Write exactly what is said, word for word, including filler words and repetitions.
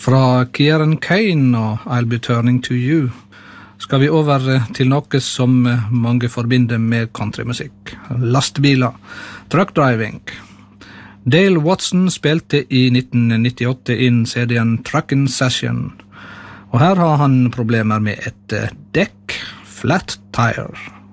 Fra Kieran Kane og I'll Be Turning to You skal vi over til noe som mange forbinder med countrymusikk. Lastbiler, truckdriving. Dale Watson spilte i nitten nittiåtte inn C D-en Truckin' Session, og her har han problemer med et dekk, flat tire.